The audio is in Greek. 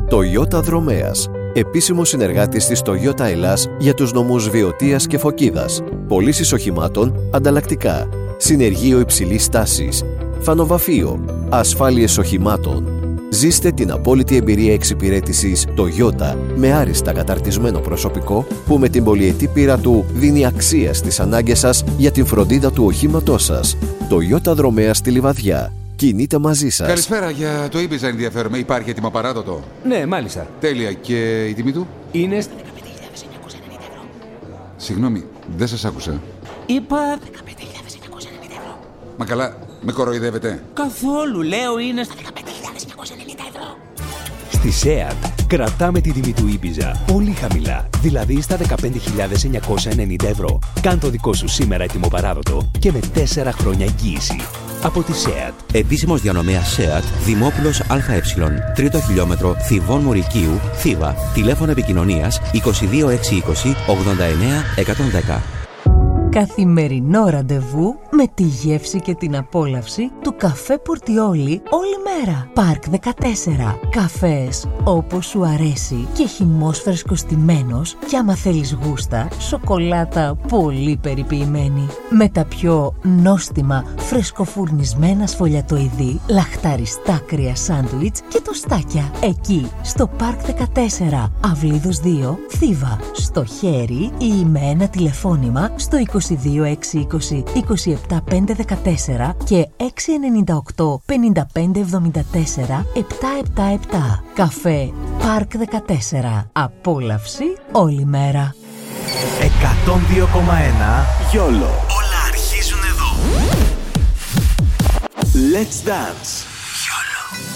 Toyota Δρομέας. Επίσημος συνεργάτης της Toyota Ελλάς για τους νομούς Βιωτίας και Φωκίδας. Πωλήσεις οχημάτων ανταλλακτικά. Συνεργείο υψηλής τάσης. Φανοβαφείο. Ασφάλειες οχημάτων. Ζήστε την απόλυτη εμπειρία εξυπηρέτησης Toyota με άριστα καταρτισμένο προσωπικό που με την πολυετή πείρα του δίνει αξία στις ανάγκες σας για την φροντίδα του οχήματός σας. Toyota Δρομέας στη Λιβαδιά. Κινείται μαζί σας. Καλησπέρα, για το Ibiza ενδιαφέρομαι. Υπάρχει έτοιμο παράδοτο? Ναι, μάλιστα. Τέλεια. Και η τιμή του? Είναι 15.990 ευρώ. Συγγνώμη, δεν σας άκουσα. Είπα 15.990 ευρώ. Μα καλά, με κοροϊδεύετε? Καθόλου, λέω είναι στα 15.990 ευρώ. στη SEAT. Κρατάμε τη τιμή του Ibiza πολύ χαμηλά, δηλαδή στα 15.990 ευρώ. Κάν το δικό σου σήμερα έτοιμο παράδοτο και με 4 χρόνια εγγύηση. Από τη SEAT. Επίσημος διανομέας SEAT, Δημόπουλος ΑΕ, 3ο χιλιόμετρο, Θηβών Μουρικίου, Θήβα. Τηλέφωνο επικοινωνίας 22620 89 110. Καθημερινό ραντεβού με τη γεύση και την απόλαυση του καφέ Πορτιόλι όλη μέρα. Πάρκ 14. Καφές όπως σου αρέσει και χυμός φρεσκοστημένος και άμα θέλεις γούστα, σοκολάτα πολύ περιποιημένη. Με τα πιο νόστιμα φρεσκοφουρνισμένα σφολιατοειδή, λαχταριστά κρύα σάντουιτς και τοστάκια. Εκεί στο Πάρκ 14, Αυλίδος 2, Θήβα. Στο χέρι ή με ένα τηλεφώνημα στο 22 620 27 514 και 698 55 74 777. Καφέ Πάρκ 14. Απόλαυση όλη μέρα. 102,1 Γιόλο. Όλα αρχίζουν εδώ. Let's Dance.